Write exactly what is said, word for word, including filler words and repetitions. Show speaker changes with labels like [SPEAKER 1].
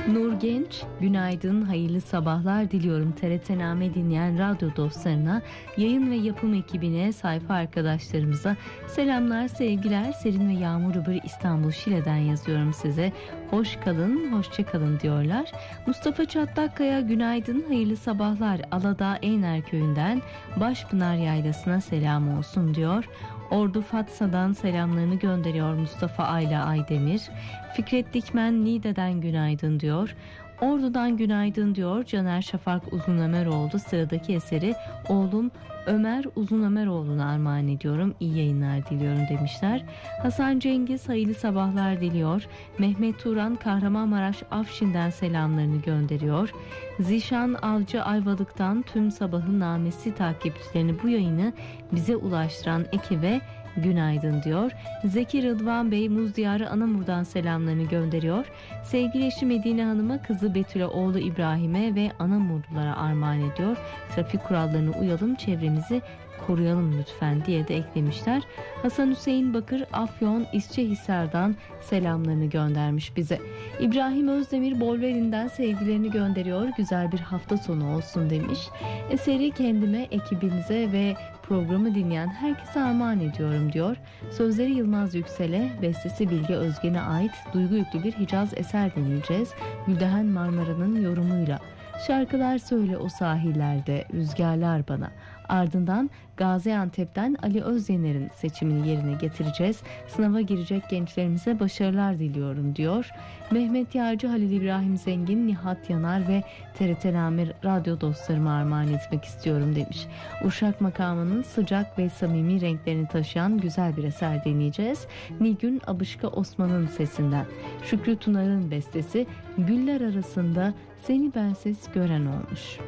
[SPEAKER 1] Nur Genç, günaydın, hayırlı sabahlar diliyorum T R T Name dinleyen radyo dostlarına, yayın ve yapım ekibine, sayfa arkadaşlarımıza selamlar, sevgiler. Serin ve yağmurlu bir İstanbul Şile'den yazıyorum size. Hoş kalın, hoşça kalın diyorlar. Mustafa Çatlakkaya, günaydın, hayırlı sabahlar. Aladağ Eyner Köyü'nden Başpınar Yaylası'na selam olsun diyor. Ordu Fatsa'dan selamlarını gönderiyor Mustafa Ayla Aydemir. Fikret Dikmen Niğde'den günaydın diyor. Ordu'dan günaydın diyor Caner Şafak Uzun Ömeroğlu. Sıradaki eseri oğlum Ömer Uzun Ömeroğlu'na armağan ediyorum. İyi yayınlar diliyorum demişler. Hasan Cengiz hayırlı sabahlar diliyor. Mehmet Turan Kahramanmaraş Afşin'den selamlarını gönderiyor. Zişan Avcı Ayvalık'tan tüm sabahın namesi takipçilerini bu yayını bize ulaştıran ekibe günaydın diyor. Zeki Rıdvan Bey Muz Diyarı Anamur'dan selamlarını gönderiyor. Sevgili eşi Medine Hanım'a, kızı Betül'e, oğlu İbrahim'e ve Anamurlulara armağan ediyor. Trafik kurallarına uyalım, çevremizi koruyalım lütfen diye de eklemişler. Hasan Hüseyin Bakır Afyon İsçehisar'dan selamlarını göndermiş bize. İbrahim Özdemir Bolverin'den sevgilerini gönderiyor. Güzel bir hafta sonu olsun demiş. Eseri kendime, ekibinize ve programı dinleyen herkese armağan ediyorum diyor. Sözleri Yılmaz Yüksel'e, bestesi Bilge Özgen'e ait duygu yüklü bir Hicaz eser dinleyeceğiz. Gülden Marmara'nın yorumuyla. Şarkılar söyle o sahillerde, rüzgarlar bana. Ardından Gaziantep'ten Ali Özyener'in seçimini yerine getireceğiz. Sınava girecek gençlerimize başarılar diliyorum diyor. Mehmet Yağcı, Halil İbrahim Zengin, Nihat Yanar ve T R T Name radyo dostlarıma armağan etmek istiyorum demiş. Uşak makamının sıcak ve samimi renklerini taşıyan güzel bir eser dinleyeceğiz. Nilgün Abışka Osman'ın sesinden. Şükrü Tunar'ın bestesi Güller Arasında Seni Bensiz Gören olmuş.